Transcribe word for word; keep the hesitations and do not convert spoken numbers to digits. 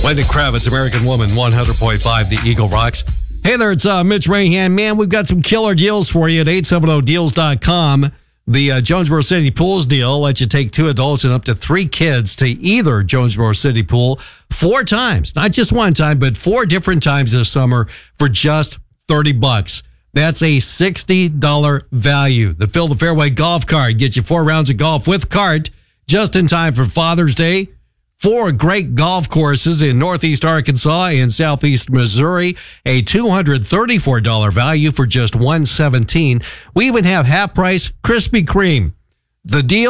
Wendy Kravitz, American Woman, one hundred point five, the Eagle Rocks. Hey there, it's uh, Mitch Rahan. Man, we've got some killer deals for you at eight seven zero deals dot com. The uh, Jonesboro City Pools deal lets you take two adults and up to three kids to either Jonesboro City Pool four times. Not just one time, but four different times this summer for just thirty bucks. That's a sixty dollars value. The Fill the Fairway golf cart gets you four rounds of golf with cart just in time for Father's Day. Four great golf courses in Northeast Arkansas and Southeast Missouri. A two hundred thirty-four dollars value for just one hundred seventeen dollars. We even have half price Krispy Kreme. The deal